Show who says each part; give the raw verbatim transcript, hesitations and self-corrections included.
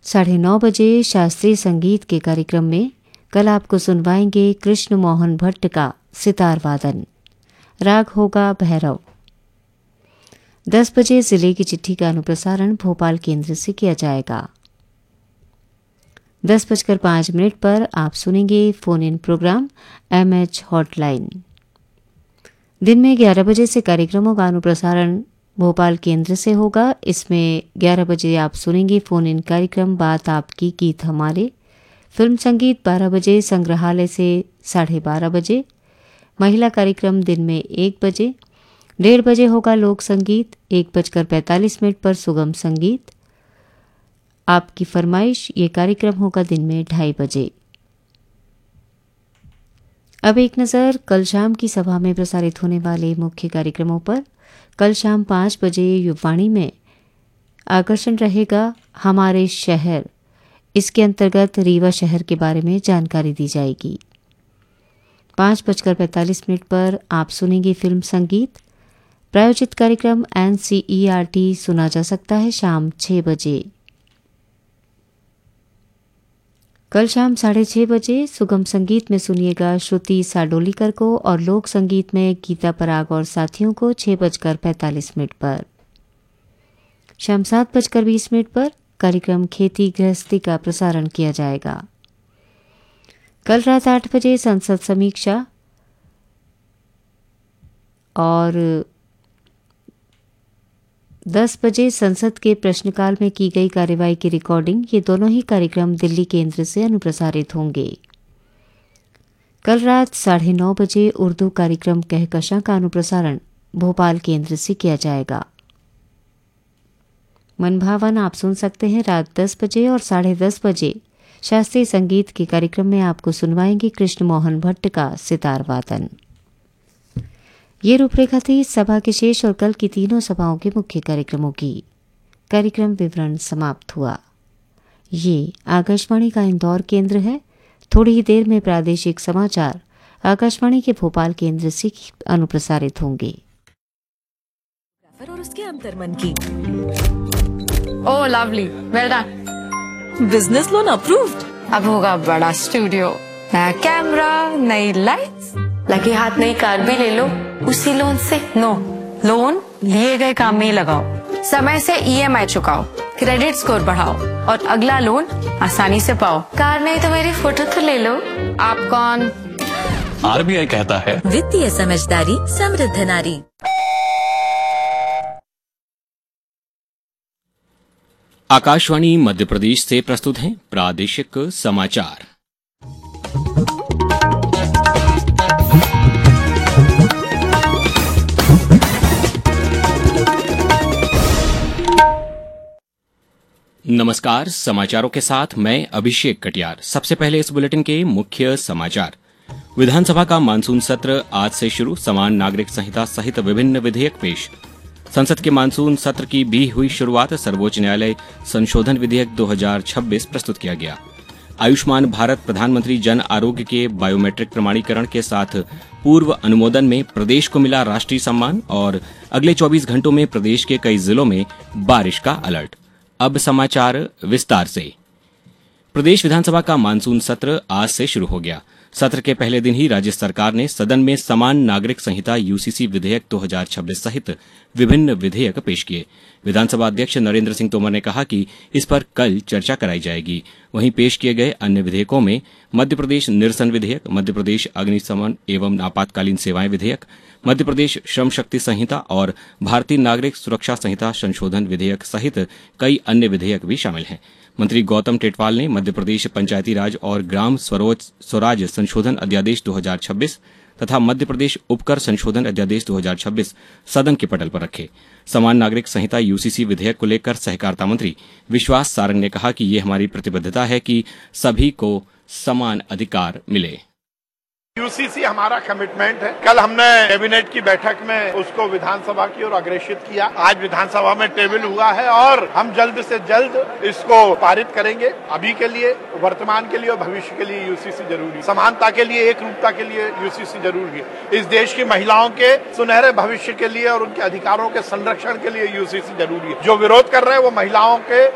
Speaker 1: साढ़े नौ बजे शास्त्रीय संगीत के कार्यक्रम में कल आपको सुनवाएंगे कृष्ण मोहन भट्ट का सितार वादन। राग होगा भैरव। दस बजे जिले की चिट्ठी का अनुप्रसारण भोपाल केंद्र से किया जाएगा। दस बजकर पाँच मिनट पर आप सुनेंगे phone in programme M H hotline. दिन में ग्यारह बजे से कार्यक्रमों का अनुप्रसारण भोपाल केंद्र से होगा। इसमें ग्यारह बजे आप सुनेंगे फोन इन कार्यक्रम बात आपकी गीत हमारे। फिल्म संगीत बारह बजे संग्रहालय से साढ़े बारह बजे। महिला कार्यक्रम दिन में एक बजे। डेढ़ बजे होगा लोक संगीत। एक बजकर पैंतालीस मिनट पर सुगम संगीत आपकी फरमाइश। ये कार्यक्रम होगा दिन में ढाई बजे। अब एक नज़र कल शाम की सभा में प्रसारित होने वाले मुख्य कार्यक्रमों पर। कल शाम पाँच बजे युवाणी में आकर्षण रहेगा हमारे शहर। इसके अंतर्गत रीवा शहर के बारे में जानकारी दी जाएगी। पाँच बजकर पैंतालीस मिनट पर आप सुनेंगे फिल्म संगीत। प्रायोजित कार्यक्रम N C E R T सुना जा सकता है शाम छः बजे। कल शाम साढ़े छः बजे सुगम संगीत में सुनिएगा श्रुति साडोलीकर को और लोक संगीत में गीता पराग और साथियों को छः बजकर पैंतालीस मिनट पर। शाम सात बजकर बीस मिनट पर कार्यक्रम खेती गृहस्थी का प्रसारण किया जाएगा। कल रात आठ बजे संसद समीक्षा और दस बजे संसद के प्रश्नकाल में की गई कार्यवाही की रिकॉर्डिंग। ये दोनों ही कार्यक्रम दिल्ली केंद्र से अनुप्रसारित होंगे। कल रात साढ़े नौ बजे उर्दू कार्यक्रम कहकशां का अनुप्रसारण भोपाल केंद्र से किया जाएगा। मनभावन आप सुन सकते हैं रात दस बजे और साढ़े दस बजे शास्त्रीय संगीत के कार्यक्रम में आपको सुनवाएंगे कृष्ण मोहन भट्ट का सितार वादन। ये रूपरेखा थी सभा के शेष और कल की तीनों सभाओं के मुख्य कार्यक्रमों की। कार्यक्रम विवरण समाप्त हुआ। ये आकाशवाणी का इंदौर केंद्र है। थोड़ी ही देर में प्रादेशिक समाचार आकाशवाणी के भोपाल केंद्र से अनुप्रसारित होंगे।
Speaker 2: और उसके अंतर्मन की
Speaker 3: ओह lovely, well done.
Speaker 2: Business loan approved.
Speaker 3: अब होगा बड़ा स्टूडियो, नया कैमरा, नई लाइट्स, लगे हाथ नई कार भी ले लो उसी लोन से। नो, लोन लिए गए काम में ही लगाओ, समय से ई एम आई चुकाओ, क्रेडिट स्कोर बढ़ाओ और अगला लोन आसानी से पाओ। कार नहीं तो मेरी फोटो तो ले लो। आप कौन?
Speaker 4: आर बी आई कहता है
Speaker 2: वित्तीय समझदारी समृद्ध नारी।
Speaker 5: आकाशवाणी मध्य प्रदेश से प्रस्तुत हैं प्रादेशिक समाचार। नमस्कार, समाचारों के साथ मैं अभिषेक कटियार। सबसे पहले इस बुलेटिन के मुख्य समाचार। विधानसभा का मानसून सत्र आज से शुरू। समान नागरिक संहिता सहित विभिन्न विधेयक पेश। संसद के मानसून सत्र की भी हुई शुरुआत। सर्वोच्च न्यायालय संशोधन विधेयक दो हज़ार छब्बीस प्रस्तुत किया गया। आयुष्मान भारत प्रधानमंत्री जन आरोग्य के बायोमेट्रिक प्रमाणीकरण के साथ पूर्व अनुमोदन में प्रदेश को मिला राष्ट्रीय सम्मान। और अगले चौबीस घंटों में प्रदेश के कई जिलों में बारिश का अलर्ट। अब समाचार विस्तार से। प्रदेश विधानसभा का मानसून सत्र आज से शुरू हो गया। सत्र के पहले दिन ही राज्य सरकार ने सदन में समान नागरिक संहिता यू सी सी विधेयक दो हज़ार छब्बीस सहित विभिन्न विधेयक पेश किए। विधानसभा अध्यक्ष नरेंद्र सिंह तोमर ने कहा कि इस पर कल चर्चा कराई जाएगी। वहीं पेश किए गए अन्य विधेयकों में मध्य प्रदेश निरसन विधेयक, मध्य प्रदेश अग्निशमन एवं आपातकालीन सेवाएं विधेयक, मध्य प्रदेश श्रम शक्ति संहिता और भारतीय नागरिक सुरक्षा संहिता संशोधन विधेयक सहित कई अन्य विधेयक भी शामिल हैं। मंत्री गौतम टेटवाल ने मध्य प्रदेश पंचायती राज और ग्राम स्वराज संशोधन अध्यादेश दो हज़ार छब्बीस तथा मध्य प्रदेश उपकर संशोधन अध्यादेश दो हज़ार छब्बीस सदन के पटल पर रखे। समान नागरिक संहिता यू सी सी विधेयक को लेकर सहकारिता मंत्री विश्वास सारंग ने कहा कि ये हमारी प्रतिबद्धता है कि सभी को समान अधिकार मिले।
Speaker 6: यू सी सी हमारा कमिटमेंट है। कल हमने कैबिनेट की बैठक में उसको विधानसभा की ओर अग्रेषित किया। आज विधानसभा में टेबल हुआ है और हम जल्द से जल्द इसको पारित करेंगे। अभी के लिए, वर्तमान के लिए और भविष्य के लिए यू सी सी जरूरी है। समानता के लिए, एक रूपता के लिए यू सी सी जरूरी है। इस देश की महिलाओं के सुनहरे भविष्य के लिए और उनके अधिकारों के संरक्षण के लिए यू सी सी जरूरी है। जो विरोध कर रहे हैं वो महिलाओं के